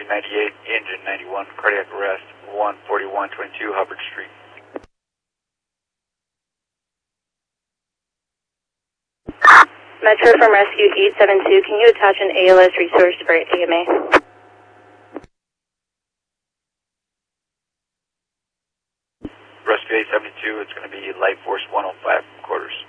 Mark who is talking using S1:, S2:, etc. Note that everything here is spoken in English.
S1: 98, engine 91, cardiac arrest, 14122 Hubbard Street.
S2: Metro from Rescue 872, can you attach an ALS resource for AMA?
S1: Rescue 872, it's going to be Light Force 105 quarters.